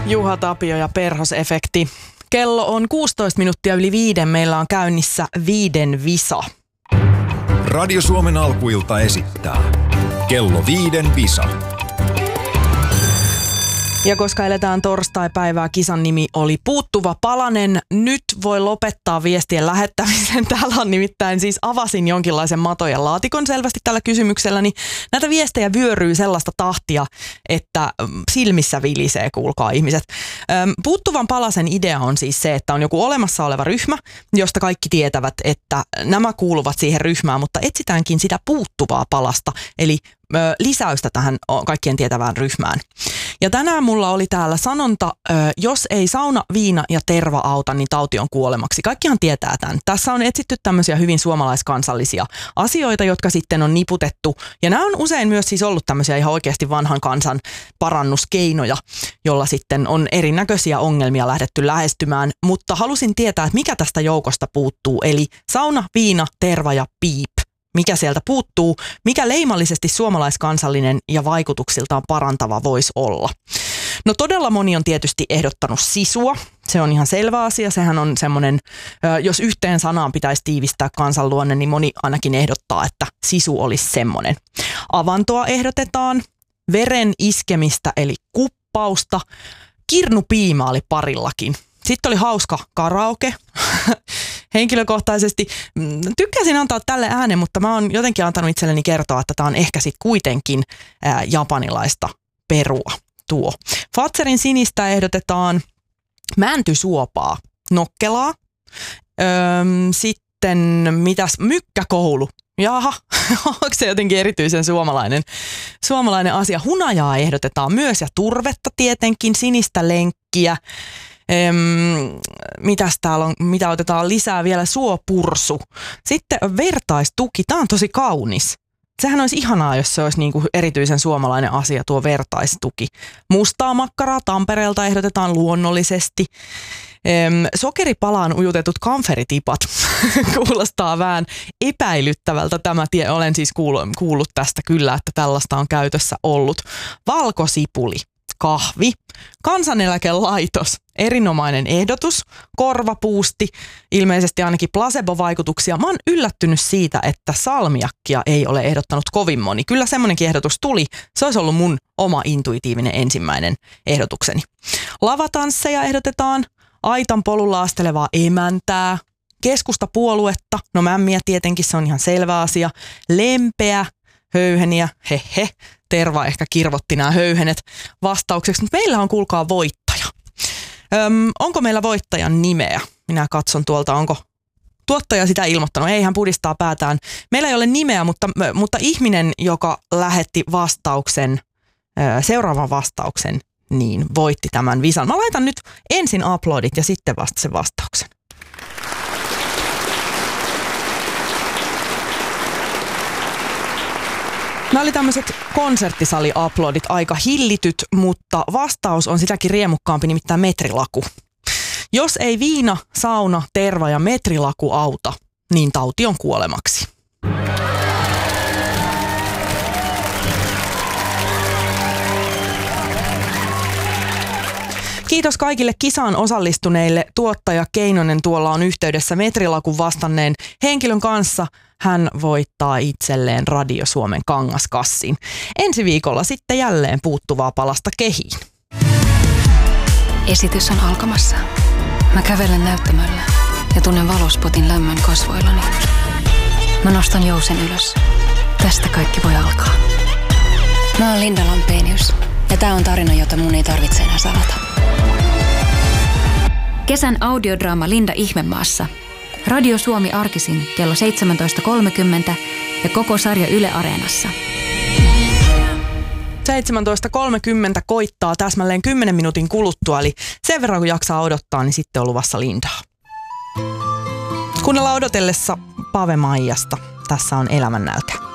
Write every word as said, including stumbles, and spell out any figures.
Juha Tapio ja Perhos-efekti. Kello on kuusitoista minuuttia yli viiden. Meillä on käynnissä viiden visa. Radio Suomen alkuilta esittää Kello viiden visa. Ja koska eletään torstai-päivää, kisan nimi oli Puuttuva palanen. Nyt voi lopettaa viestien lähettämisen. Täällä on nimittäin siis avasin jonkinlaisen matojen laatikon selvästi tällä kysymyksellä. Niin näitä viestejä vyöryy sellaista tahtia, että silmissä vilisee, kuulkaa ihmiset. Puuttuvan palasen idea on siis se, että on joku olemassa oleva ryhmä, josta kaikki tietävät, että nämä kuuluvat siihen ryhmään, mutta etsitäänkin sitä puuttuvaa palasta, eli lisäystä tähän kaikkien tietävään ryhmään. Ja tänään mulla oli täällä sanonta, jos ei sauna, viina ja terva auta, niin tauti on kuolemaksi. Kaikkihan tietää tämän. Tässä on etsitty tämmöisiä hyvin suomalaiskansallisia asioita, jotka sitten on niputettu. Ja nämä on usein myös siis ollut tämmöisiä ihan oikeasti vanhan kansan parannuskeinoja, jolla sitten on erinäköisiä ongelmia lähdetty lähestymään. Mutta halusin tietää, että mikä tästä joukosta puuttuu. Eli sauna, viina, terva ja piip. Mikä sieltä puuttuu, mikä leimallisesti suomalaiskansallinen ja vaikutuksiltaan parantava voisi olla. No todella moni on tietysti ehdottanut sisua. Se on ihan selvä asia. Sehän on semmoinen, jos yhteen sanaan pitäisi tiivistää kansanluonne, niin moni ainakin ehdottaa, että sisu olisi semmoinen. Avantoa ehdotetaan, veren iskemistä eli kuppausta, kirnupiima oli parillakin. Sitten oli hauska karaoke. Henkilökohtaisesti tykkäsin antaa tälle äänen, mutta mä oon jotenkin antanut itselleni kertoa, että tää on ehkä sitten kuitenkin ää, japanilaista perua tuo. Fatserin sinistä ehdotetaan mäntysuopaa, nokkelaa. Öö, sitten mitäs, mykkäkoulu. Jaha, onko se jotenkin erityisen suomalainen, suomalainen asia? Hunajaa ehdotetaan myös ja turvetta tietenkin, sinistä lenkkiä. Öm, mitäs täällä on, mitä otetaan lisää vielä, suopursu. Sitten vertaistuki, tämä on tosi kaunis. Sehän olisi ihanaa, jos se olisi niinku erityisen suomalainen asia, tuo vertaistuki. Mustaa makkaraa Tampereelta ehdotetaan luonnollisesti. Öm, sokeripalaan ujutetut kamferitipat. Kuulostaa vähän epäilyttävältä tämä tie. Olen siis kuullut, kuullut tästä kyllä, että tällaista on käytössä ollut. Valkosipuli. Kahvi, kansaneläkelaitos, erinomainen ehdotus, korvapuusti, ilmeisesti ainakin placebo-vaikutuksia. Mä oon yllättynyt siitä, että salmiakkia ei ole ehdottanut kovin moni. Kyllä semmoinenkin ehdotus tuli. Se olisi ollut mun oma intuitiivinen ensimmäinen ehdotukseni. Lavatansseja ehdotetaan, aitan polulla astelevaa emäntää, keskustapuoluetta, no mämmiä tietenkin, se on ihan selvä asia, lempeä, höyheniä, hehe. Terva ehkä kirvotti nämä höyhenet vastaukseksi, mutta meillä on kuulkaa voittaja. Öm, onko meillä voittajan nimeä? Minä katson tuolta, onko tuottaja sitä ilmoittanut. Ei, hän pudistaa päätään. Meillä ei ole nimeä, mutta, mutta ihminen, joka lähetti vastauksen, seuraavan vastauksen, niin voitti tämän visan. Mä laitan nyt ensin uploadit ja sitten vasta sen vastauksen. Nämä oli tämmöiset konserttisali-uploadit, aika hillityt, mutta vastaus on sitäkin riemukkaampi, nimittäin metrilaku. Jos ei viina, sauna, terva ja metrilaku auta, niin tauti on kuolemaksi. Kiitos kaikille kisaan osallistuneille. Tuottaja Keinonen tuolla on yhteydessä metrilakun vastanneen henkilön kanssa. Hän voittaa itselleen Radio Suomen kangaskassin. Ensi viikolla sitten jälleen puuttuvaa palasta kehiin. Esitys on alkamassa. Mä kävelen näyttämöllä ja tunnen valospotin lämmön kasvoillani. Mä nostan jousen ylös. Tästä kaikki voi alkaa. Mä oon Linda Lampenius ja tää on tarina, jota mun ei tarvitse enää salata. Kesän audiodraama Linda Ihmemaassa. Radio Suomi arkisin kello seitsemäntoista kolmekymmentä ja koko sarja Yle Areenassa. seitsemäntoista kolmekymmentä koittaa täsmälleen kymmenen minuutin kuluttua, eli sen verran kun jaksaa odottaa, niin sitten on luvassa Lindaa. Kuunnellaan odotellessa Pave Maijasta. Tässä on Elämän nälkä.